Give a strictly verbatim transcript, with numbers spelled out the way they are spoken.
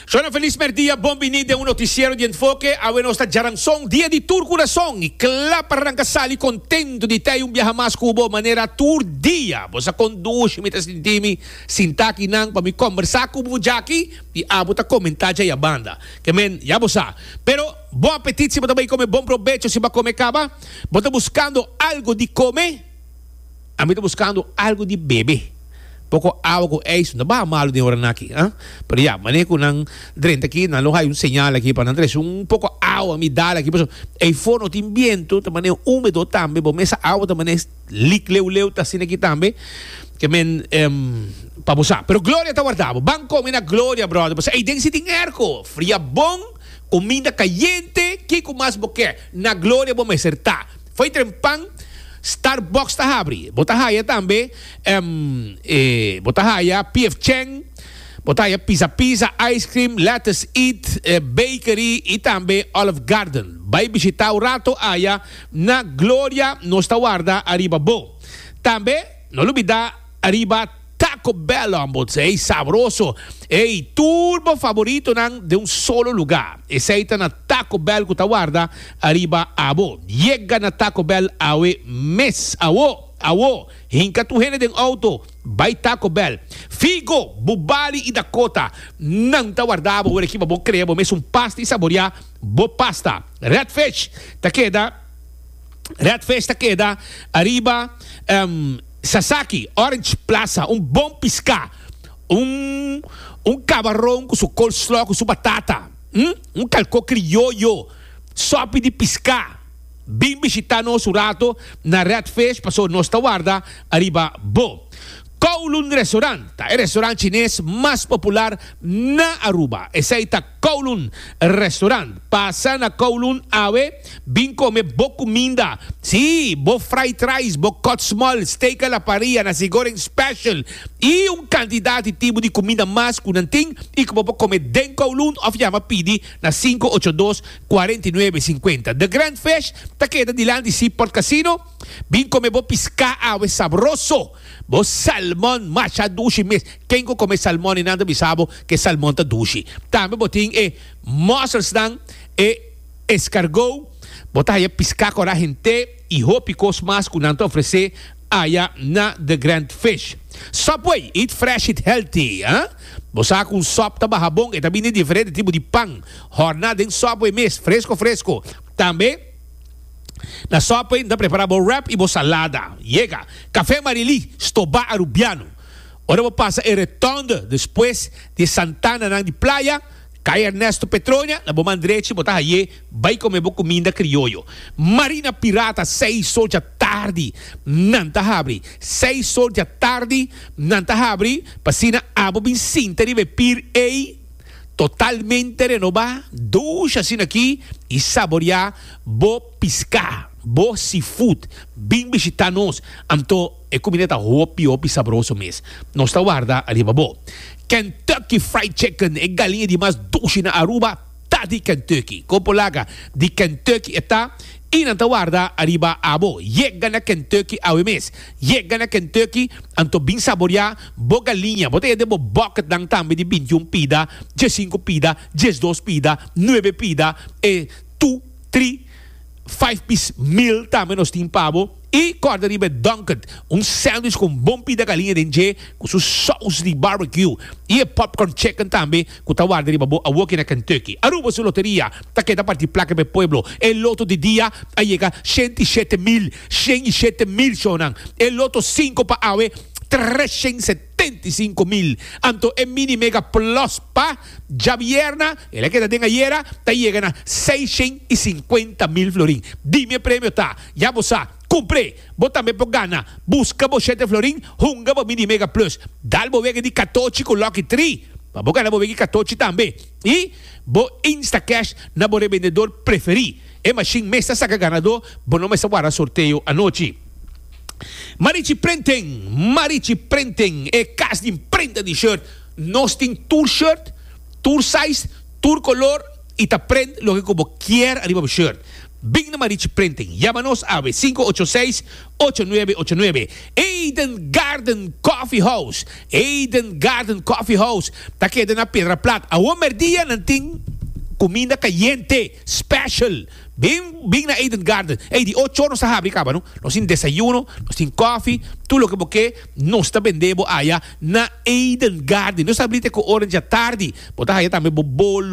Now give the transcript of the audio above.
Sono feliz dia, bom-vindo a um noticiero de enfoque a nuestra Jaranson, dia de tour coração e clap arrancasali contento de ter um viaje mais cubo maneira tour dia. Você conduz, me tá sentindo, sintaki nang para me conversar com o Jackie e abo tá comentar já a banda. Que men, já você. Pero bom apetite se você vai comer, bom proveito se vai comer caba. Você tá buscando algo de comer? A mim tá buscando algo de beber. Pouco água é isso, não vai malo de hora aqui, ah? Pero ya, manejo nang drente aqui, na loja hay um señal aqui para Andrés, um pouco água me dá aqui, por e forno tem viento, também úmido também, bom, essa água também lic leu leu tá assim aqui também, que men um, para buscar. Pero glória tá guardado, banco mina glória, brother, você aí dentro tem erco, fria bom, comida caliente, que com mais boque, na glória bom acertar. Foi trempang Starbucks ta abri, botahaya também, um, eh, botahaya P F Chang, botahaya Pizza Pizza, Ice Cream, Let's Eat, eh, Bakery e também Olive Garden. Vai visitar o rato aya na Glória Nosta Guarda arriba bo. Também, não olvida arriba Taco Bell, é sabroso, é turbo favorito de um solo lugar. Esse aí tá na Taco Bell que tá guarda arriba abo. Chega na Taco Bell awe mes awo awo. Hinka tu hene den auto, vai Taco Bell. Figo, Bubali e Dakota. Não tá guardado, o equipe bom crebo, mes um pasta e saborear bo pasta. Redfish, tá queda. Redfish tá queda arriba um, Sasaki, Orange Plaza, um bom piscar, um, um camarão com seu coleslaw, com sua batata, hum? um calco criollo, sopa de piscar, bem visitar nosso rato na Redfish, passou nossa guarda, arriba bo. Kowloon Restaurant, é o restaurante chinês mais popular na Aruba. Esse aí tá Kowloon Restaurant. Passa na Kowloon Awe, vim comer boa comida. Sim, bo fried rice, bo cut small, steak à la parrilla, nasi goreng special. E um quantidade de tipo de comida mais que não tem. E que pode comer dentro Kowloon, ou chama pidi na cinco oito dois, quatro nove cinco zero. The Grand Fish, tá queda de lá de Seaport Casino. Vim comer bo piscar awe sabroso. Bo salmon, macha dushi mes. Quem ko come salmon e nada bisabo que salmon ta dushi. Também boting e mussels dan e escargot. Botar aí piscar com a gente e hopicos mas que não te oferecer aí na The Grand Fish. Subway, eat fresh, eat healthy, hein? Bosa com sop tá barrabong e também diferente tipo de pão. Jornada em Subway mes, fresco fresco. Também na sopa ainda preparava o wrap e o salada. Chega. Café Marili, Stobá Arubiano. Ora vou passar a retonda depois de Santana na de Playa. Cai Ernesto Petronia, na bom Andrete, botar aí, vai comer boa comida criollo. Marina Pirata, seis horas da tarde, não tá abre. Seis horas da tarde, não tá abre. Passina abo bem sinta de pir ei. Totalmente renovada, ducha assim aqui e saborear bo piscar, bo seafood, bem visitar nós. Então, é comida hopi, hopi sabroso mesmo. Nós está guarda ali bo. Kentucky Fried Chicken é galinha de mais ducha na Aruba, tá de Kentucky. Compolaga de Kentucky está e na guarda arriba abo. Chega na Kentucky ao mês. Chega na Kentucky, anto bem saborear bo galinha. Botei de bo bucket dang também de vinte e um pida, cinco pida, dois pida, nove pida, e two, three, five piece meal também nós tem pavo. E corda arriba Dunkin', um sándwich com bom pida galinha dentro, com sua sauce de barbecue. E popcorn chicken também, com a guarda arriba bo a walk na Kentucky. Aruba sua loteria, tá que da parte placa para pueblo. El loto de dia, aí chega cento e sete mil, cento e sete mil sonan. El loto cinco para awe, trezentos e setenta e cinco mil. Anto é mini mega plus pa Javierna, ele que tem ayer, tá chegando a seiscentos e cinquenta mil florin. Dime o prêmio tá, já você comprei, bota me por gana, busca bochete florin, hunga bo mini mega plus. Dal bo vega de quatorze com Lucky três. Para bo gana bo vega quatorze também. E bo Instacash na bo revendedor preferido. É machine mesa saca ganador, bo não me sabe sorteio à noite. Marichi Printing, Marichi Printing, é casa de imprenta de shirt. Nós tem tour shirt, tour size, tour color e te prende lo que como quer arriba do shirt. Bing na Marichi Printing. Llámanos a cinco ocho seis, ocho nueve ocho nueve. Eden Garden Coffee House. Eden Garden Coffee House. Takeda na Piedra Plata. Awan merdia nanting comida caliente, special. Bing, bing na Eden Garden. Hey, di ocho horas sa habri ka ba, no? Nos sin desayuno, nos sin coffee, tulo que porque nos está vendendo allá na Eden Garden. Nos abrite ko orange tarde. Bota allá também bobolo.